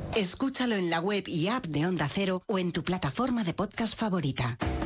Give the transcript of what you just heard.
Escúchalo en la web y app de Onda Cero o en tu plataforma de podcast favorita.